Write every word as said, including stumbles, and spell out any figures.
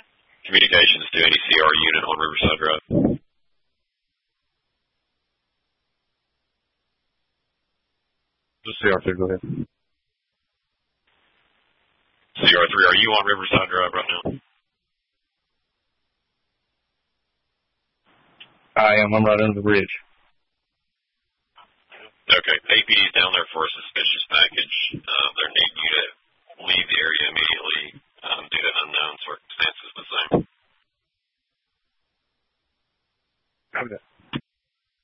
Communications to any C R unit on Riverside Drive. Just C R three, go ahead. C R three, are you on Riverside Drive right now? I am. I'm right under the bridge. Okay. A P D's down there for a suspicious package. Uh, they're needing